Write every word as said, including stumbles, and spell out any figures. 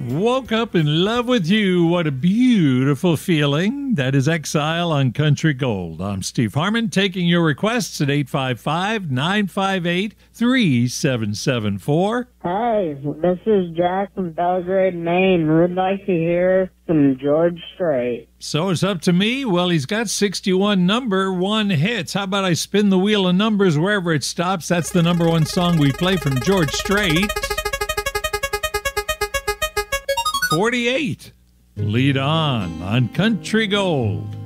Woke up in love with you. What a beautiful feeling. That is Exile on Country Gold. I'm Steve Harmon, taking your requests at eight five five, nine five eight, three seven seven four. Hey, this is Jack from Belgrade, Maine. Would like to hear some George Strait. So it's up to me? Well, he's got sixty-one number one hits. How about I spin the wheel of numbers wherever it stops? That's the number one song we play from George Strait. forty-eight. Lead on on Country Gold.